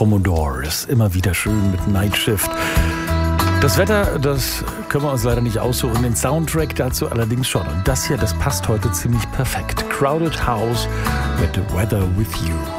Commodores. Immer wieder schön mit Night Shift. Das Wetter, das können wir uns leider nicht aussuchen. Den Soundtrack dazu allerdings schon. Und das hier, das passt heute ziemlich perfekt. Crowded House mit Weather With You.